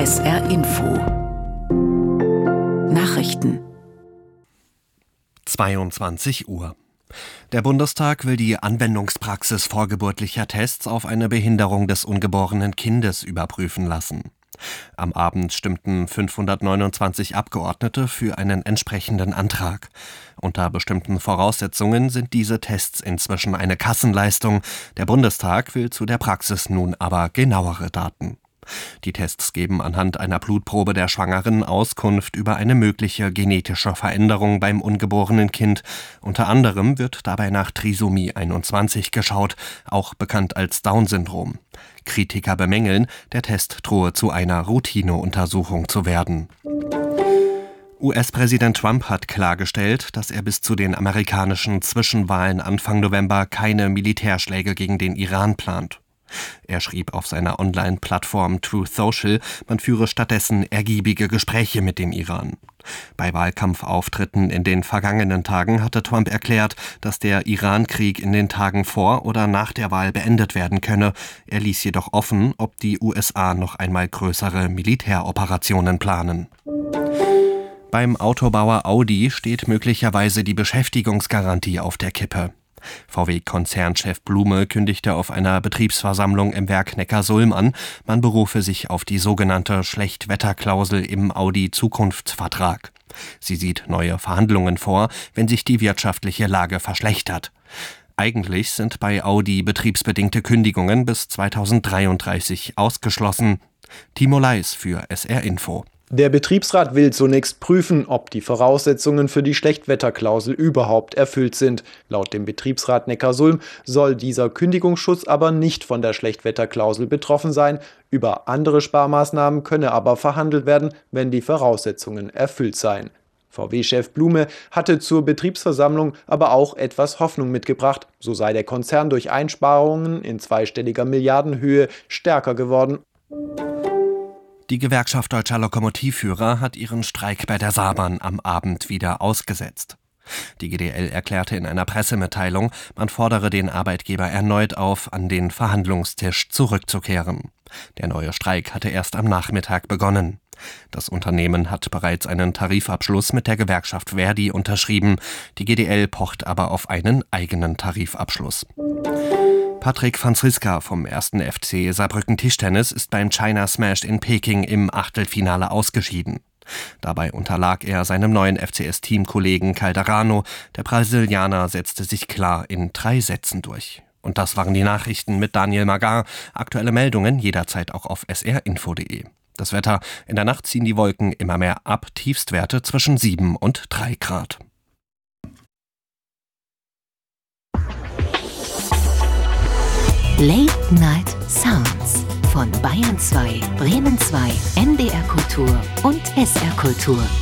SR Info Nachrichten 22 Uhr. Der Bundestag will die Anwendungspraxis vorgeburtlicher Tests auf eine Behinderung des ungeborenen Kindes überprüfen lassen. Am Abend stimmten 529 Abgeordnete für einen entsprechenden Antrag. Unter bestimmten Voraussetzungen sind diese Tests inzwischen eine Kassenleistung. Der Bundestag will zu der Praxis nun aber genauere Daten. Die Tests geben anhand einer Blutprobe der Schwangeren Auskunft über eine mögliche genetische Veränderung beim ungeborenen Kind. Unter anderem wird dabei nach Trisomie 21 geschaut, auch bekannt als Down-Syndrom. Kritiker bemängeln, der Test drohe zu einer Routineuntersuchung zu werden. US-Präsident Trump hat klargestellt, dass er bis zu den amerikanischen Zwischenwahlen Anfang November keine Militärschläge gegen den Iran plant. Er schrieb auf seiner Online-Plattform Truth Social, man führe stattdessen ergiebige Gespräche mit dem Iran. Bei Wahlkampfauftritten in den vergangenen Tagen hatte Trump erklärt, dass der Iran-Krieg in den Tagen vor oder nach der Wahl beendet werden könne. Er ließ jedoch offen, ob die USA noch einmal größere Militäroperationen planen. Beim Autobauer Audi steht möglicherweise die Beschäftigungsgarantie auf der Kippe. VW-Konzernchef Blume kündigte auf einer Betriebsversammlung im Werk Neckarsulm an, man berufe sich auf die sogenannte Schlechtwetterklausel im Audi-Zukunftsvertrag. Sie sieht neue Verhandlungen vor, wenn sich die wirtschaftliche Lage verschlechtert. Eigentlich sind bei Audi betriebsbedingte Kündigungen bis 2033 ausgeschlossen. Timo Leis für SR Info. Der Betriebsrat will zunächst prüfen, ob die Voraussetzungen für die Schlechtwetterklausel überhaupt erfüllt sind. Laut dem Betriebsrat Neckarsulm soll dieser Kündigungsschutz aber nicht von der Schlechtwetterklausel betroffen sein. Über andere Sparmaßnahmen könne aber verhandelt werden, wenn die Voraussetzungen erfüllt seien. VW-Chef Blume hatte zur Betriebsversammlung aber auch etwas Hoffnung mitgebracht. So sei der Konzern durch Einsparungen in zweistelliger Milliardenhöhe stärker geworden. Die Gewerkschaft Deutscher Lokomotivführer hat ihren Streik bei der Saarbahn am Abend wieder ausgesetzt. Die GDL erklärte in einer Pressemitteilung, man fordere den Arbeitgeber erneut auf, an den Verhandlungstisch zurückzukehren. Der neue Streik hatte erst am Nachmittag begonnen. Das Unternehmen hat bereits einen Tarifabschluss mit der Gewerkschaft Verdi unterschrieben. Die GDL pocht aber auf einen eigenen Tarifabschluss. Patrick Franziska vom 1. FC Saarbrücken Tischtennis ist beim China Smash in Peking im Achtelfinale ausgeschieden. Dabei unterlag er seinem neuen FCS-Teamkollegen Calderano. Der Brasilianer setzte sich klar in 3 Sätzen durch. Und das waren die Nachrichten mit Daniel Magar. Aktuelle Meldungen jederzeit auch auf srinfo.de. Das Wetter: in der Nacht ziehen die Wolken immer mehr ab, Tiefstwerte zwischen 7 und 3 Grad. Late Night Sounds von Bayern 2, Bremen 2, NDR Kultur und SR Kultur.